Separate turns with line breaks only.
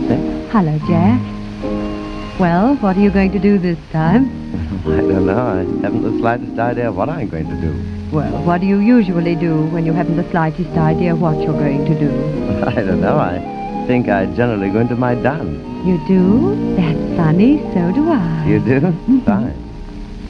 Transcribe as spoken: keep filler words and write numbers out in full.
Nothing.
Hello, Jack. Well, what are you going to do this time?
I don't know. I haven't the slightest idea of what I'm going to do.
Well, what do you usually do when you haven't the slightest idea what you're going to do?
I don't know. I think I generally go into my dance.
You do? That's funny. So do I.
You do? Fine.